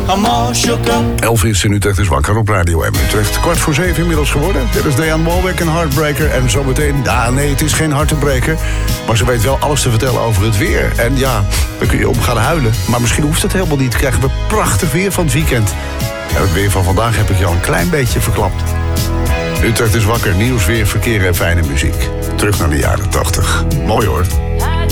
I'm all shook up. Elvis in Utrecht is wakker op Radio M Utrecht. 6:45 inmiddels geworden. Dit is Diane Warwick en Heartbreaker. En zometeen, nee, het is geen hartebreker. Maar ze weet wel alles te vertellen over het weer. En ja, dan kun je om gaan huilen. Maar misschien hoeft het helemaal niet. Krijgen we prachtig weer van het weekend. En het weer van vandaag heb ik je al een klein beetje verklapt. Utrecht is wakker, nieuws, weer, verkeer en fijne muziek. Terug naar de jaren 80. Mooi hoor.